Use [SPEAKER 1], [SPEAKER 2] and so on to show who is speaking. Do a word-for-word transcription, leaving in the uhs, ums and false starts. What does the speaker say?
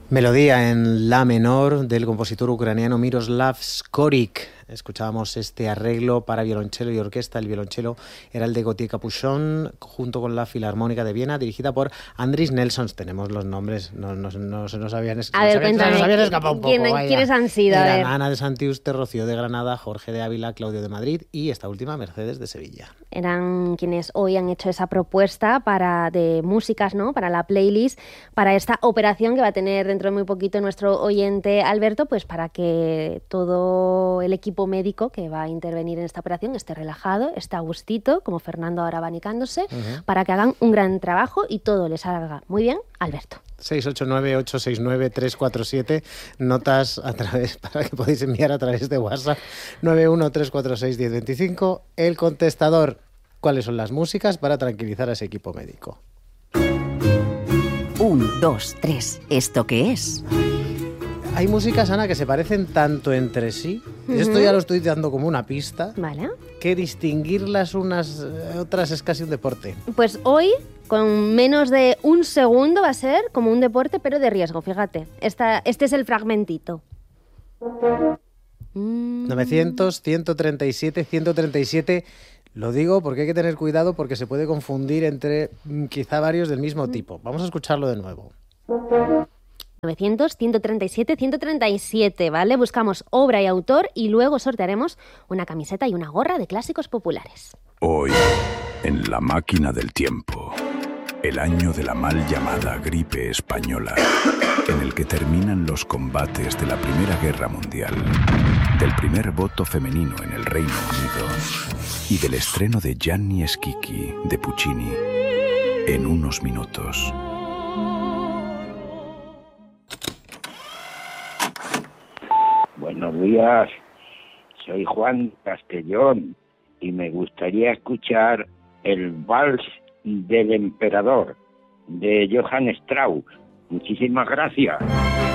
[SPEAKER 1] Melodía en la menor del compositor ucraniano Miroslav Skorik. Escuchábamos este arreglo para violonchelo y orquesta. El violonchelo era el de Gautier Capuchon, junto con la Filarmónica de Viena, dirigida por Andris Nelsons. Tenemos los nombres, no, no, no se nos habían, es,
[SPEAKER 2] a ver,
[SPEAKER 1] nos habían, nos habían escapado un poco.
[SPEAKER 2] ¿quién, ¿Quiénes han sido?
[SPEAKER 1] Eran Ana de Santiuste, Rocío de Granada, Jorge de Ávila, Claudio de Madrid y esta última, Mercedes de Sevilla.
[SPEAKER 2] Eran quienes hoy han hecho esa propuesta para de músicas, ¿no? Para la playlist, para esta operación que va a tener dentro de muy poquito nuestro oyente Alberto, pues para que todo el equipo médico que va a intervenir en esta operación esté relajado, esté a gustito, como Fernando ahora abanicándose, uh-huh. para que hagan un gran trabajo y todo les salga muy bien, Alberto.
[SPEAKER 1] seis ocho nueve, ocho seis nueve, tres cuatro siete, notas a través, para que podáis enviar a través de WhatsApp, nueve uno tres cuatro seis uno cero dos cinco, el contestador, cuáles son las músicas para tranquilizar a ese equipo médico.
[SPEAKER 3] Un, dos, tres, ¿esto qué es?
[SPEAKER 1] Hay músicas, Ana, que se parecen tanto entre sí, uh-huh. esto ya lo estoy dando como una pista,
[SPEAKER 2] vale.
[SPEAKER 1] que distinguirlas unas eh, otras es casi un deporte.
[SPEAKER 2] Pues hoy, con menos de un segundo, va a ser como un deporte, pero de riesgo, fíjate. Esta, este es el fragmentito.
[SPEAKER 1] novecientos, ciento treinta y siete, ciento treinta y siete... Lo digo porque hay que tener cuidado porque se puede confundir entre quizá varios del mismo tipo. Vamos a escucharlo de nuevo.
[SPEAKER 2] novecientos, ciento treinta y siete, ciento treinta y siete, ¿vale? Buscamos obra y autor y luego sortearemos una camiseta y una gorra de clásicos populares.
[SPEAKER 4] Hoy, en la máquina del tiempo, el año de la mal llamada gripe española, en el que terminan los combates de la Primera Guerra Mundial, del primer voto femenino en el Reino Unido y del estreno de Gianni Schicchi de Puccini en unos minutos.
[SPEAKER 5] Buenos días, soy Juan Castellón y me gustaría escuchar el Vals del Emperador de Johann Strauss. Muchísimas gracias.